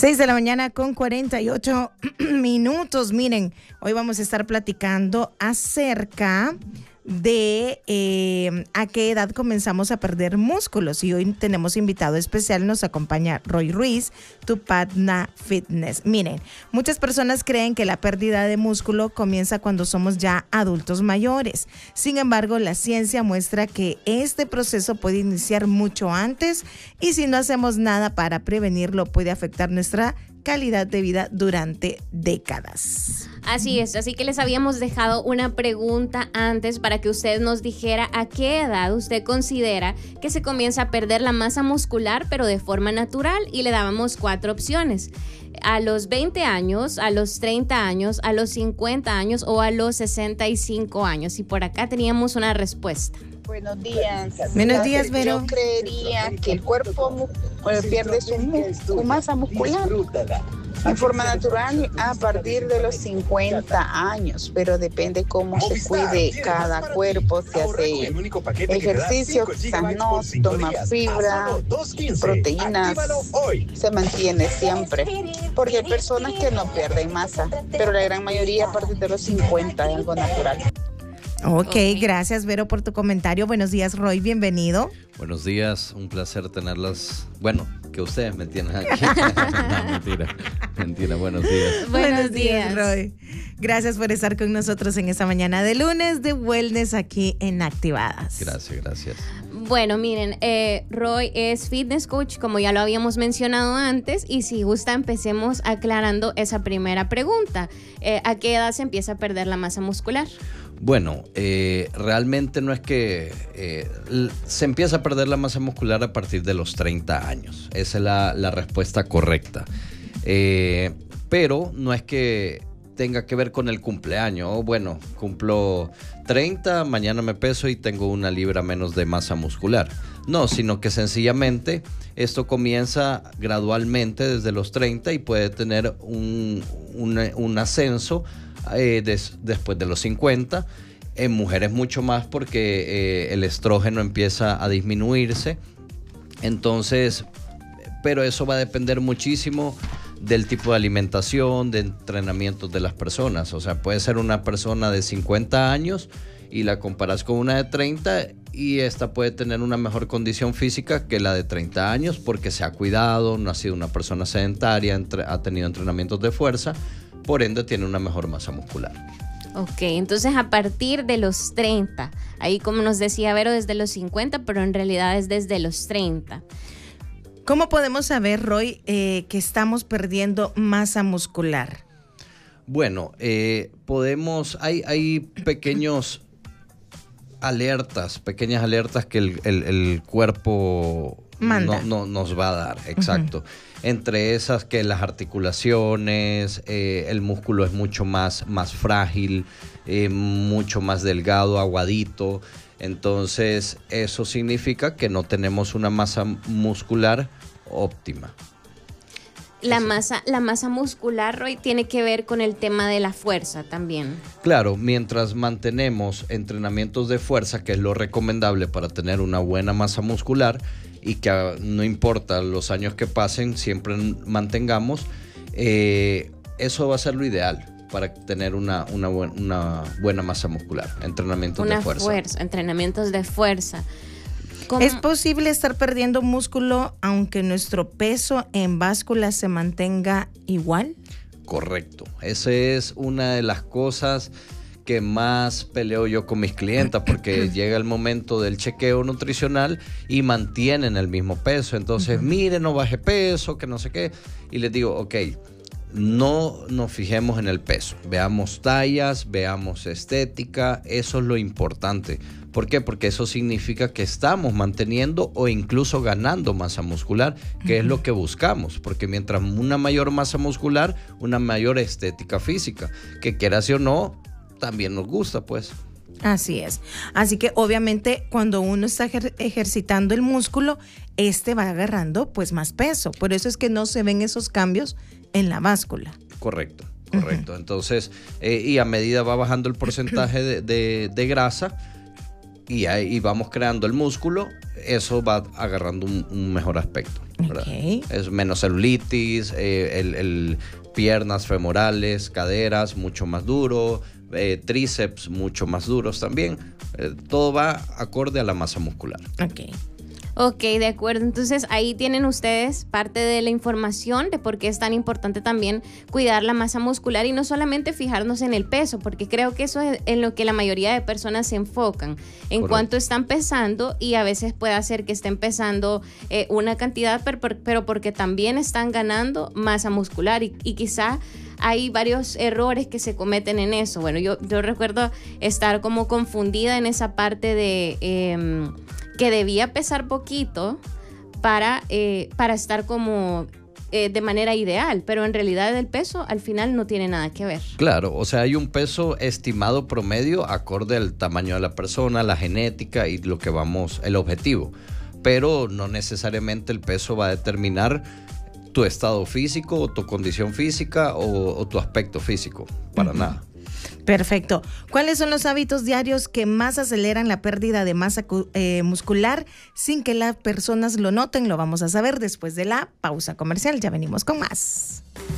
6 de la mañana con 48 minutos. Miren, hoy vamos a estar platicando acerca de a qué edad comenzamos a perder músculos. Y hoy tenemos invitado especial, nos acompaña Roy Ruiz, tu Patna Fitness. Miren, muchas personas creen que la pérdida de músculo comienza cuando somos ya adultos mayores. Sin embargo, la ciencia muestra que este proceso puede iniciar mucho antes y si no hacemos nada para prevenirlo, puede afectar nuestra calidad de vida durante décadas. Así es, así que les habíamos dejado una pregunta antes para que usted nos dijera a qué edad usted considera que se comienza a perder la masa muscular, pero de forma natural, y le dábamos 4 opciones. A los 20 años, a los 30 años, a los 50 años o a los 65 años. Y por acá teníamos una respuesta. Buenos días. Buenos días, Vero. Yo creería que el cuerpo pierde su masa muscular en forma natural a partir de los 50 años, pero depende cómo se cuide cada cuerpo, si hace ejercicio, quizás no, toma fibra, proteínas, se mantiene siempre, porque hay personas que no pierden masa, pero la gran mayoría a partir de los 50 es algo natural. Ok, gracias Vero por tu comentario. Buenos días Roy, bienvenido. Buenos días, un placer tenerlas. Bueno, que ustedes me tienen aquí. No, mentira, buenos días. Buenos días Roy. Gracias por estar con nosotros en esta mañana de lunes de Wellness aquí en Activadas. Gracias. Bueno, miren, Roy es fitness coach, como ya lo habíamos mencionado antes, y si gusta empecemos aclarando esa primera pregunta. ¿A qué edad se empieza a perder la masa muscular? Bueno, realmente no es que se empieza a perder la masa muscular a partir de los 30 años. Esa es la respuesta correcta. Pero no es que tenga que ver con el cumpleaños. Bueno, cumplo 30, mañana me peso y tengo 1 libra menos de masa muscular. No, sino que sencillamente esto comienza gradualmente desde los 30 y puede tener un ascenso después de los 50. En mujeres mucho más porque el estrógeno empieza a disminuirse. Entonces, pero eso va a depender muchísimo del tipo de alimentación, de entrenamientos de las personas. O sea, puede ser una persona de 50 años y la comparas con una de 30 y esta puede tener una mejor condición física que la de 30 años porque se ha cuidado, no ha sido una persona sedentaria, ha tenido entrenamientos de fuerza, por ende tiene una mejor masa muscular. Ok, entonces a partir de los 30, ahí como nos decía Vero, desde los 50, pero en realidad es desde los 30. ¿Cómo podemos saber, Roy, que estamos perdiendo masa muscular? Bueno, hay pequeñas alertas que el cuerpo nos va a dar, exacto. Entre esas que las articulaciones, el músculo es mucho más frágil, mucho más delgado, aguadito. Entonces, eso significa que no tenemos una masa muscular óptima. La masa muscular, Roy, tiene que ver con el tema de la fuerza también. Claro, mientras mantenemos entrenamientos de fuerza, que es lo recomendable para tener una buena masa muscular, y que no importa los años que pasen, siempre mantengamos, eso va a ser lo ideal para tener una buena masa muscular, entrenamientos de fuerza. Entrenamientos de fuerza. ¿Es posible estar perdiendo músculo aunque nuestro peso en báscula se mantenga igual? Correcto. Esa es una de las cosas que más peleo yo con mis clientas, porque llega el momento del chequeo nutricional y mantienen el mismo peso. Entonces, mire, no baje peso, que no sé qué. Y les digo, ok, no nos fijemos en el peso. Veamos tallas, veamos estética, eso es lo importante. ¿Por qué? Porque eso significa que estamos manteniendo o incluso ganando masa muscular, que es lo que buscamos. Porque mientras una mayor masa muscular, una mayor estética física, que quieras o no, también nos gusta, pues. Así es. Así que obviamente cuando uno está ejercitando el músculo, va agarrando pues más peso. Por eso es que no se ven esos cambios en la báscula. Correcto. Entonces, y a medida va bajando el porcentaje de grasa, y ahí vamos creando el músculo, eso va agarrando un mejor aspecto, ¿verdad? Ok. Es menos celulitis, piernas femorales, caderas mucho más duro, tríceps mucho más duros también. Todo va acorde a la masa muscular. Ok, de acuerdo. Entonces ahí tienen ustedes parte de la información de por qué es tan importante también cuidar la masa muscular y no solamente fijarnos en el peso, porque creo que eso es en lo que la mayoría de personas se enfocan, en Correcto. cuánto están pesando, y a veces puede hacer que estén pesando una cantidad, pero porque también están ganando masa muscular y quizá hay varios errores que se cometen en eso. Bueno, yo recuerdo estar como confundida en esa parte de que debía pesar poquito para estar como de manera ideal, pero en realidad el peso al final no tiene nada que ver. Claro, o sea, hay un peso estimado promedio acorde al tamaño de la persona, la genética y lo que el objetivo, pero no necesariamente el peso va a determinar tu estado físico o tu condición física o tu aspecto físico, para nada. Perfecto. ¿Cuáles son los hábitos diarios que más aceleran la pérdida de masa muscular sin que las personas lo noten? Lo vamos a saber después de la pausa comercial. Ya venimos con más.